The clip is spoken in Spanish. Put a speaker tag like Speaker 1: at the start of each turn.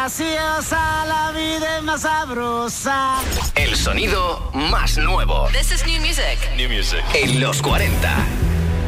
Speaker 1: graciosa, la vida es más sabrosa.
Speaker 2: El sonido más nuevo.
Speaker 3: This is new music.
Speaker 2: New music. En los 40.